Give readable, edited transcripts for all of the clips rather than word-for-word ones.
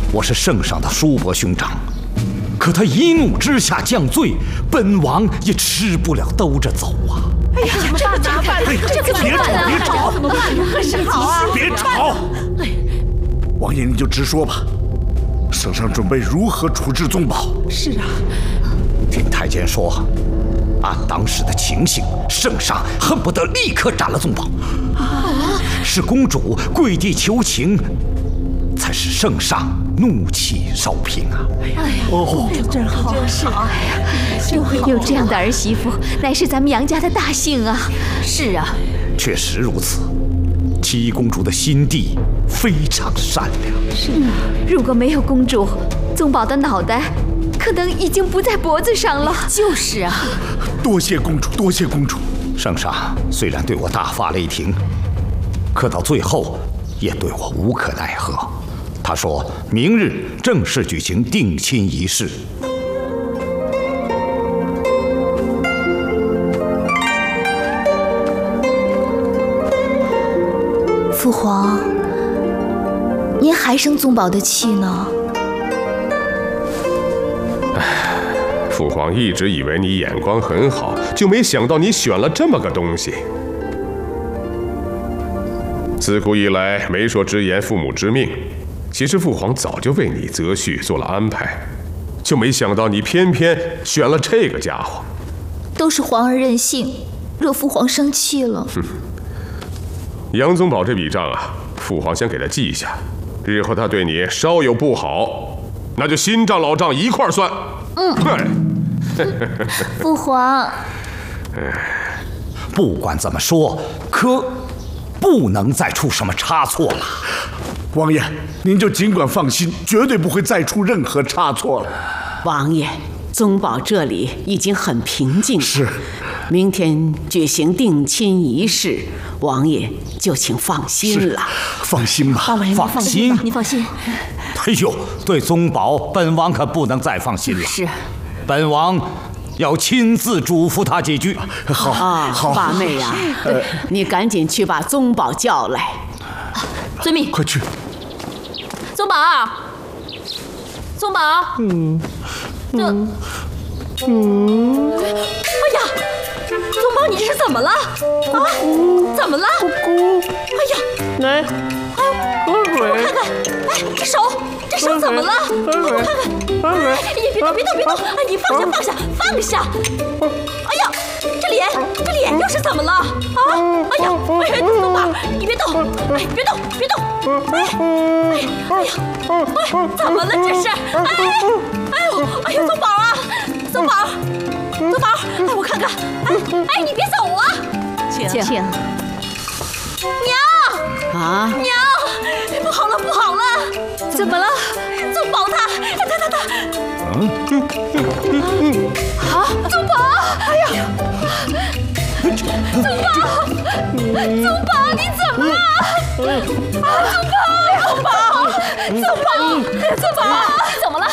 我是圣上的叔伯兄长，可他一怒之下降罪，本王也吃不了兜着走啊！ 哎呀，怎么办呢？这怎么办啊？ 别吵！ 怎么办呢？可是好啊！ 别吵！王爷，你就直说吧。圣上准备如何处置宗保？ 是啊， 听太监说，按当时的情形，圣上恨不得立刻斩了宗保。是公主跪地求情，才使圣上怒气稍平啊！ 哎呀，真好，是啊， 有这样的儿媳妇，乃是咱们杨家的大幸啊！ 是啊， 确实如此。七公主的心地非常善良。 是啊，如果没有公主，宗保的脑袋可能已经不在脖子上了。 就是啊， 多谢公主，多谢公主。 圣上虽然对我大发雷霆，可到最后也对我无可奈何。他说明日正式举行定亲仪式。 父皇，您还生宗保的气呢？ 父皇一直以为你眼光很好，就没想到你选了这么个东西。自古以来，媒妁之言，父母之命。其实父皇早就为你择婿做了安排，就没想到你偏偏选了这个家伙。 都是皇儿任性，惹父皇生气了。 杨宗保这笔账啊，父皇先给他记下，日后他对你稍有不好，那就新账老账一块算。 父皇， 不管怎么说，可不能再出什么差错了。 王爷，您就尽管放心，绝对不会再出任何差错了。 王爷，宗保这里已经很平静了。 是， 明天举行定亲仪式，王爷就请放心了。 放心吧， 放心， 你放心。 哎呦，对宗保，本王可不能再放心了。 是， 本王要亲自嘱咐他几句。 好，好， 八妹呀，你赶紧去把宗保叫来。 遵命。 快去。 宗保，宗保，哎呀，宗保，你这是怎么了？啊，怎么了？哎呀， 来，喝水。 我看看，哎，这手怎么了？我看看，哎，别动，哎，你放下！哎呀，这脸又是怎么了？啊，哎呀，宗保，你别动，哎，别动，哎呀，怎么了这是？哎呦，宗保啊，宗保，哎，我看看，哎，你别走啊！ 请。 娘，不好了！ 怎么了？ 宗保他，宗保，哎呀，宗保，你怎么了？宗保，你怎么了？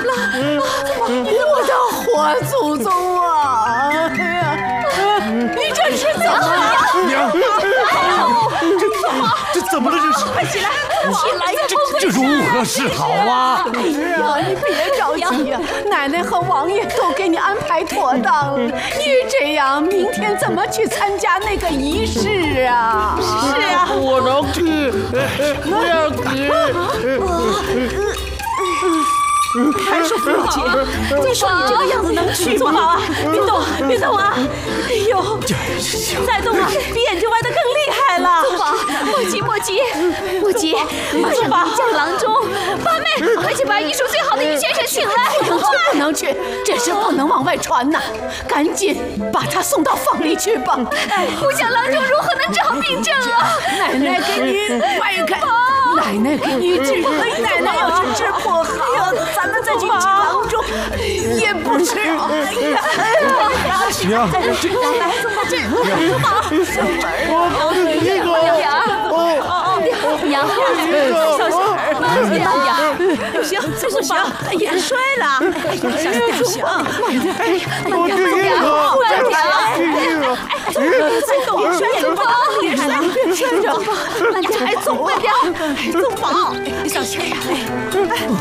我的活祖宗啊！哎呀，你这是怎么了？ 娘，这怎么了？这是？ 快起来！ 这如何是好啊？ 哎呀，你别着急呀，奶奶和王爷都给你安排妥当了。你这样，明天怎么去参加那个仪式啊？是啊， 我能去，不要急。 还是父亲，你说你这个样子能去吗？宗保啊，别动啊！哎呦，再动啊，比眼睛歪得更厉害了。 宗保，莫急，马上迎驾郎中。八妹，快去把医术最好的于先生请来。 不能去，这事不能往外传呐！赶紧把他送到房里去吧。 不想郎中如何能治好病症啊？ 奶奶给你迈开，奶奶给你治，奶奶要是治不好，咱们再去请郎中也不迟。 娘， 娘，小心点，慢点。 行，不行，也摔了。小心点，行，慢点，慢点。再动也摔，也摔了，别摔着，慢点，走，慢点，宗保，小心点。